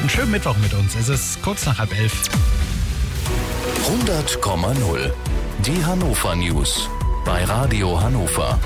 Einen schönen Mittwoch mit uns. Es ist kurz nach 10:30. 100,0. Die Hannover News bei Radio Hannover.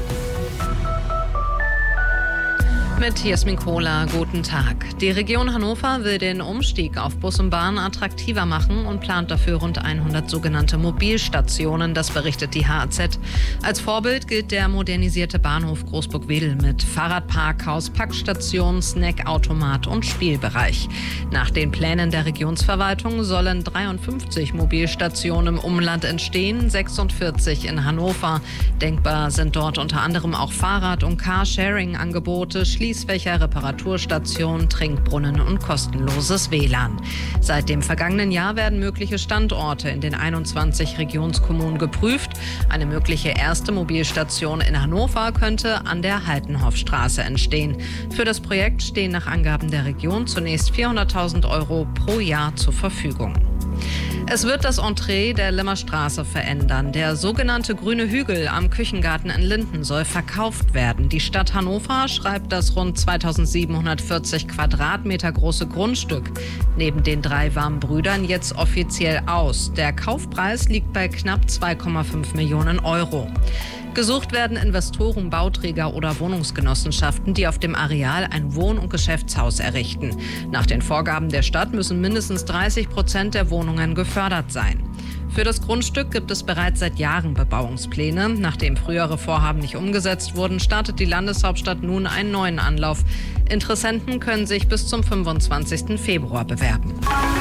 Mit Jasmin Kohler, guten Tag. Die Region Hannover will den Umstieg auf Bus und Bahn attraktiver machen und plant dafür rund 100 sogenannte Mobilstationen, das berichtet die HAZ. Als Vorbild gilt der modernisierte Bahnhof Großburg-Wedel mit Fahrradparkhaus, Packstation, Snackautomat und Spielbereich. Nach den Plänen der Regionsverwaltung sollen 53 Mobilstationen im Umland entstehen, 46 in Hannover. Denkbar sind dort unter anderem auch Fahrrad- und Carsharing-Angebote, Schließfächer, Reparaturstationen, Trinkbrunnen und kostenloses WLAN. Seit dem vergangenen Jahr werden mögliche Standorte in den 21 Regionskommunen geprüft. Eine mögliche erste Mobilstation in Hannover könnte an der Haltenhofstraße entstehen. Für das Projekt stehen nach Angaben der Region zunächst 400.000 € pro Jahr zur Verfügung. Es wird das Entree der Limmerstraße verändern. Der sogenannte grüne Hügel am Küchengarten in Linden soll verkauft werden. Die Stadt Hannover schreibt das rund 2740 Quadratmeter große Grundstück neben den 3 warmen Brüdern jetzt offiziell aus. Der Kaufpreis liegt bei knapp 2,5 Millionen €. Gesucht werden Investoren, Bauträger oder Wohnungsgenossenschaften, die auf dem Areal ein Wohn- und Geschäftshaus errichten. Nach den Vorgaben der Stadt müssen mindestens 30% der Wohnungen gefördert sein. Für das Grundstück gibt es bereits seit Jahren Bebauungspläne. Nachdem frühere Vorhaben nicht umgesetzt wurden, startet die Landeshauptstadt nun einen neuen Anlauf. Interessenten können sich bis zum 25. Februar bewerben.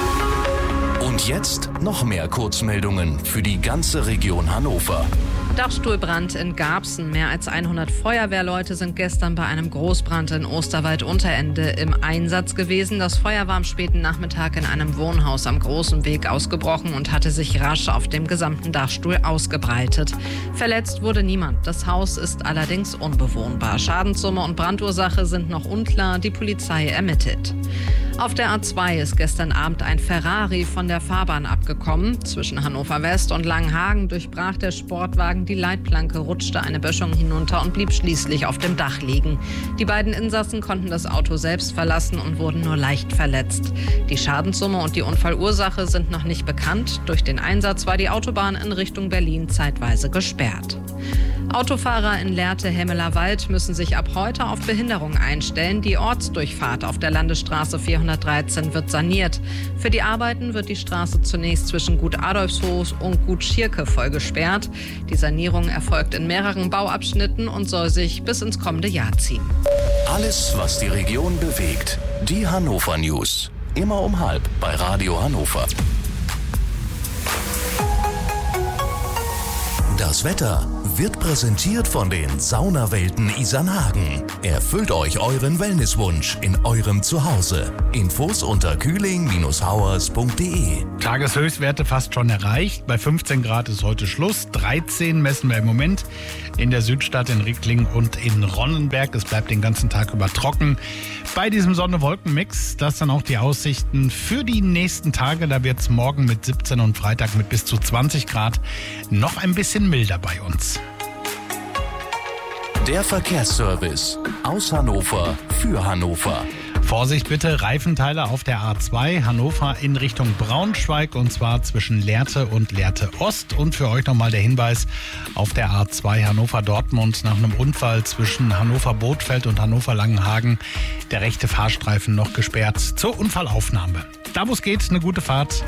Und jetzt noch mehr Kurzmeldungen für die ganze Region Hannover. Dachstuhlbrand in Garbsen. Mehr als 100 Feuerwehrleute sind gestern bei einem Großbrand in Osterwald-Unterende im Einsatz gewesen. Das Feuer war am späten Nachmittag in einem Wohnhaus am Großen Weg ausgebrochen und hatte sich rasch auf dem gesamten Dachstuhl ausgebreitet. Verletzt wurde niemand. Das Haus ist allerdings unbewohnbar. Schadenssumme und Brandursache sind noch unklar. Die Polizei ermittelt. Auf der A2 ist gestern Abend ein Ferrari von der Fahrbahn abgekommen. Zwischen Hannover West und Langenhagen durchbrach der Sportwagen die Leitplanke, rutschte eine Böschung hinunter und blieb schließlich auf dem Dach liegen. Die beiden Insassen konnten das Auto selbst verlassen und wurden nur leicht verletzt. Die Schadenssumme und die Unfallursache sind noch nicht bekannt. Durch den Einsatz war die Autobahn in Richtung Berlin zeitweise gesperrt. Autofahrer in Lehrte-Hemmeler-Wald müssen sich ab heute auf Behinderung einstellen. Die Ortsdurchfahrt auf der Landesstraße 413 wird saniert. Für die Arbeiten wird die Straße zunächst zwischen Gut Adolfshof und Gut Schierke voll gesperrt. Die Sanierung erfolgt in mehreren Bauabschnitten und soll sich bis ins kommende Jahr ziehen. Alles, was die Region bewegt. Die Hannover News. Immer um 12:30 bei Radio Hannover. Das Wetter wird präsentiert von den Saunawelten Isernhagen. Erfüllt euch euren Wellnesswunsch in eurem Zuhause. Infos unter kühling-hauers.de. Tageshöchstwerte fast schon erreicht. Bei 15 Grad ist heute Schluss. 13 messen wir im Moment in der Südstadt, in Rickling und in Ronnenberg. Es bleibt den ganzen Tag über trocken. Bei diesem Sonne-Wolken-Mix, das dann auch die Aussichten für die nächsten Tage. Da wird es morgen mit 17 und Freitag mit bis zu 20 Grad noch ein bisschen milder bei uns. Der Verkehrsservice aus Hannover für Hannover. Vorsicht bitte, Reifenteile auf der A2 Hannover in Richtung Braunschweig und zwar zwischen Lehrte und Lehrte Ost. Und für euch nochmal der Hinweis auf der A2 Hannover-Dortmund nach einem Unfall zwischen Hannover-Bothfeld und Hannover-Langenhagen. Der rechte Fahrstreifen noch gesperrt zur Unfallaufnahme. Da wo es geht, eine gute Fahrt.